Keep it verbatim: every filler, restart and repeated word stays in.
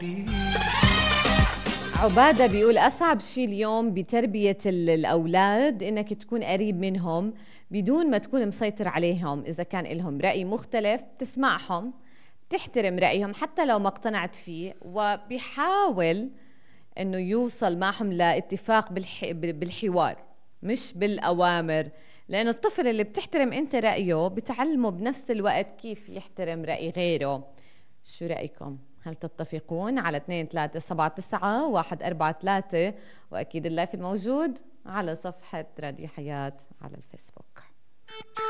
عبادة بيقول أصعب شيء اليوم بتربية الأولاد إنك تكون قريب منهم بدون ما تكون مسيطر عليهم. إذا كان لهم رأي مختلف تسمعهم، تحترم رأيهم حتى لو ما اقتنعت فيه، وبيحاول إنه يوصل معهم لاتفاق بالح... بالحوار مش بالأوامر، لأنه الطفل اللي بتحترم أنت رأيه بتعلمه بنفس الوقت كيف يحترم رأي غيره. شو رأيكم؟ هل تتفقون؟ على اثنين ثلاثة سبعة تسعة واحد أربعة ثلاثة، وأكيد اللايف الموجود على صفحة راديو حياة على الفيسبوك.